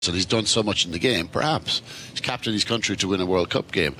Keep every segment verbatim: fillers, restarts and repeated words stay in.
and he's done so much in the game. Perhaps he's captained his country to win a World Cup game.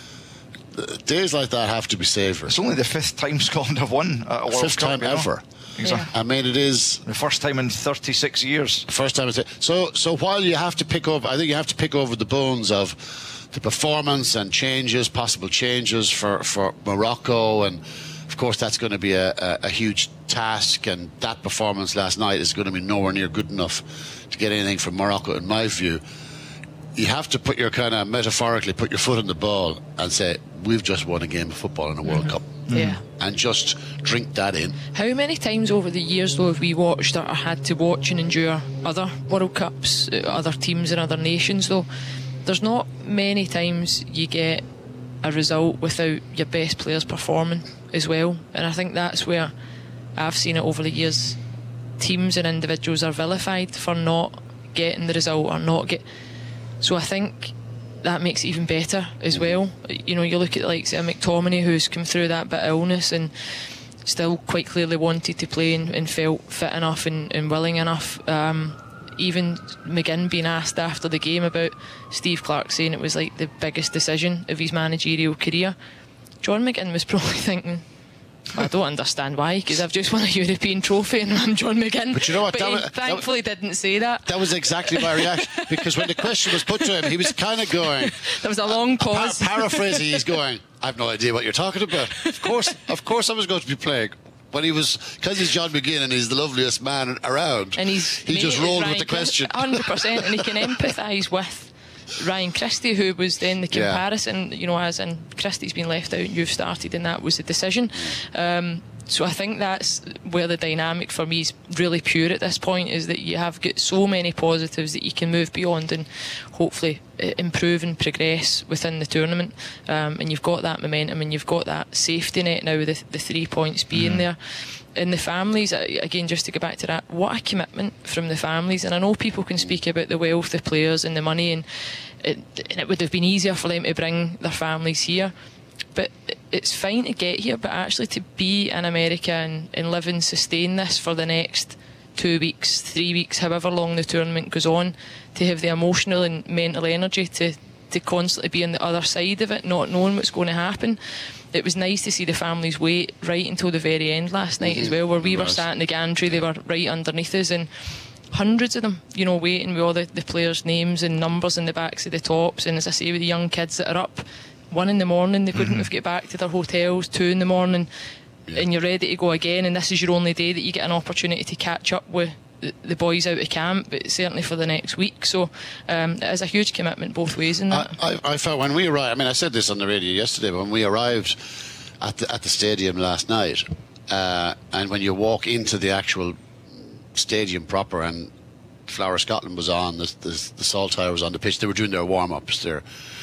Days like that have to be savoured. It's only the fifth time Scotland have won a World fifth Cup. Fifth time ever. Exactly. I mean, it is the first time in thirty-six years. First time. It's, so, so while you have to pick up, I think you have to pick over the bones of the performance and changes, possible changes for, for Morocco, and of course that's going to be a, a, a huge task, and that performance last night is going to be nowhere near good enough to get anything from Morocco, in my view. You have to put your kind of, metaphorically, put your foot on the ball and say, we've just won a game of football in a World mm-hmm. Cup. Yeah. And just drink that in. How many times over the years, though, have we watched or had to watch and endure other World Cups, other teams in other nations, though? There's not many times you get a result without your best players performing as well. And I think that's where I've seen it over the years. Teams and individuals are vilified for not getting the result or not get... So I think that makes it even better as well. You know, you look at like say, McTominay, who's come through that bit of illness and still quite clearly wanted to play and, and felt fit enough and, and willing enough. Um, even McGinn being asked after the game about Steve Clarke saying it was like the biggest decision of his managerial career. John McGinn was probably thinking, I don't understand why, because I've just won a European trophy and I'm John McGinn. But you know what? But that he was, thankfully that, didn't say that. That was exactly my reaction, because when the question was put to him, he was kind of going... There was a long pause. Uh, par- paraphrasing, he's going, I've no idea what you're talking about. Of course, of course I was going to be playing. When he was, because he's John McGinn and he's the loveliest man around, and he's he just rolled with the question. one hundred percent, and he can empathise with Ryan Christie, who was then the comparison, yeah. you know, as in Christie's been left out and you've started, and that was the decision. Um, so I think that's where the dynamic for me is really pure at this point, is that you have got so many positives that you can move beyond and hopefully improve and progress within the tournament. Um, and you've got that momentum and you've got that safety net now, the, the three points being mm. there. And the families, again, just to go back to that, what a commitment from the families. And I know people can speak about the wealth of players and the money, and it, and it would have been easier for them to bring their families here. But it's fine to get here, but actually to be in America and, and live and sustain this for the next two weeks, three weeks, however long the tournament goes on, to have the emotional and mental energy to, to constantly be on the other side of it, not knowing what's going to happen. It was nice to see the families wait right until the very end last night mm-hmm. as well, where we were sat in the gantry, they were right underneath us, and hundreds of them, you know, waiting with all the, the players' names and numbers in the backs of the tops. And as I say, with the young kids that are up one in the morning, they couldn't mm-hmm. have get back to their hotels, two in the morning, yeah. and you're ready to go again, and this is your only day that you get an opportunity to catch up with the, the boys out of camp, but certainly for the next week. So um, it is a huge commitment both ways in that. I, I, I felt when we arrived, I mean, I said this on the radio yesterday, but when we arrived at the, at the stadium last night, uh, and when you walk into the actual stadium proper, and Flower Scotland was on, the, the, the Saltire was on the pitch, they were doing their warm-ups there.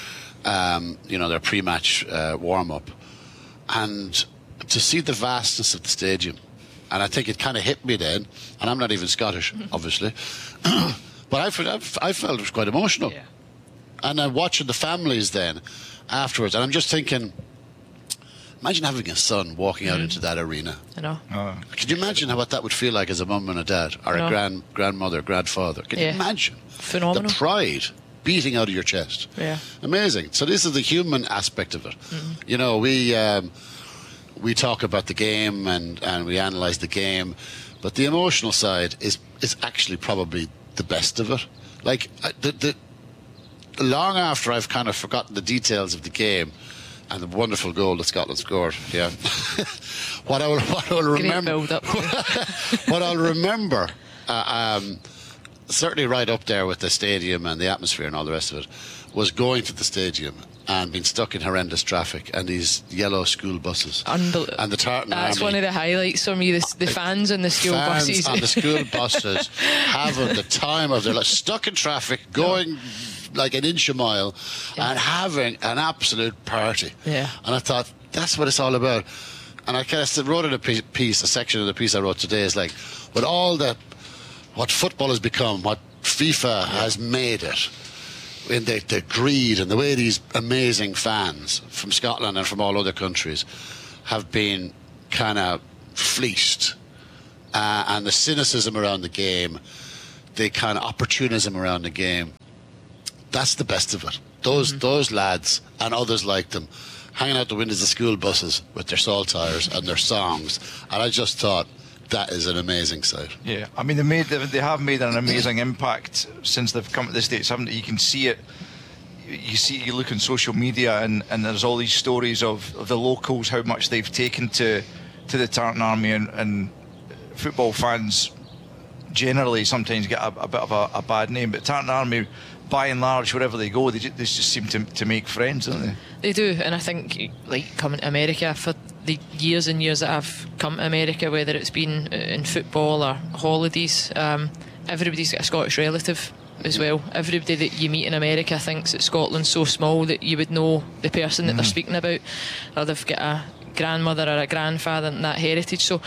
Um, you know, their pre-match uh, warm-up, and to see the vastness of the stadium, and I think it kind of hit me then, and I'm not even Scottish, obviously, but I felt, I felt it was quite emotional. Yeah. And then watching the families then afterwards, and I'm just thinking, imagine having a son walking out mm. into that arena. I know. Oh. Can you imagine how what that would feel like as a mum and a dad, or a grand grandmother, grandfather? Can yeah. you imagine? Phenomenal. The pride beating out of your chest. Yeah. Amazing. So this is the human aspect of it. Mm-hmm. You know, we um, we talk about the game and, and we analyse the game, but the emotional side is is actually probably the best of it. Like, the, the long after I've kind of forgotten the details of the game and the wonderful goal that Scotland scored, yeah. what I will what I will remember what I'll remember uh, um, certainly right up there with the stadium and the atmosphere and all the rest of it, was going to the stadium and being stuck in horrendous traffic and these yellow school buses. Unbel- and the Tartan That's Army. one of the highlights for me, the, the fans on the school fans buses. on the school buses having the time of their life, stuck in traffic, going like an inch a mile, yeah. and having an absolute party. Yeah. And I thought, that's what it's all about. And I kind of wrote in a piece, a section of the piece I wrote today, is like, with all the what football has become, what FIFA has made it, in the, the greed and the way these amazing fans from Scotland and from all other countries have been kind of fleeced, uh, and the cynicism around the game, the kind of opportunism around the game. That's the best of it. Those mm-hmm. those lads and others like them hanging out the windows of school buses with their salt tires and their songs, and I just thought that is an amazing sight. Yeah, I mean they made they have made an amazing impact since they've come to the States, haven't they? You can see it. You see, you look on social media, and, and there's all these stories of, of the locals, how much they've taken to to the Tartan Army, and, and football fans generally sometimes get a, a bit of a, a bad name, but Tartan Army, by and large, wherever they go, they just, they just seem to, to make friends, don't they? They do, and I think, like, coming to America, for the years and years that I've come to America, whether it's been in football or holidays, um, everybody's got a Scottish relative as well. Everybody that you meet in America thinks that Scotland's so small that you would know the person that mm. they're speaking about, or they've got a grandmother or a grandfather and that heritage. So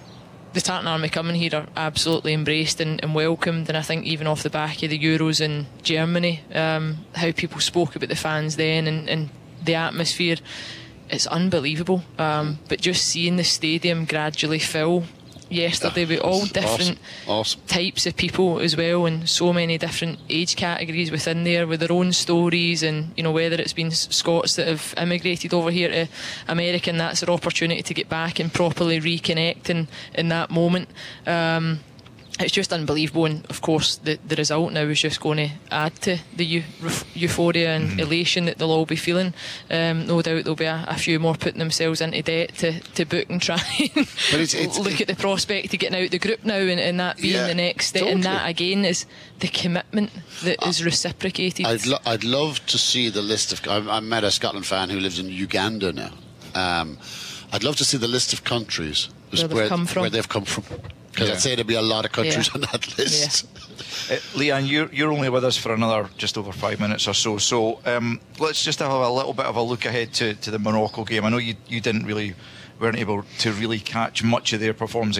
the Tartan Army coming here are absolutely embraced and, and welcomed, and I think even off the back of the Euros in Germany, um, how people spoke about the fans then, and, and the atmosphere, it's unbelievable. Um, but just seeing the stadium gradually fill yesterday with all different awesome. Awesome. types of people as well, and so many different age categories within there with their own stories, and you know, whether it's been Scots that have immigrated over here to America and that's their opportunity to get back and properly reconnect in, in that moment. Um, it's just unbelievable, and of course the, the result now is just going to add to the eu- euphoria and mm-hmm. elation that they'll all be feeling. Um, no doubt there'll be a, a few more putting themselves into debt to, to book and try and but it's, it's, look at the prospect of getting out the group now, and, and that being yeah, the next step. totally. And that again is the commitment that uh, is reciprocated. I'd, lo- I'd love to see the list of. I, I met a Scotland fan who lives in Uganda now. Um, I'd love to see the list of countries where they've, where, come from. where they've come from. Because yeah. I'd say there'd be a lot of countries yeah. on that list. Yeah. uh, Leanne, you're, you're only with us for another just over five minutes or so. So um, let's just have a little bit of a look ahead to, to the Morocco game. I know you, you didn't really, weren't able to really catch much of their performance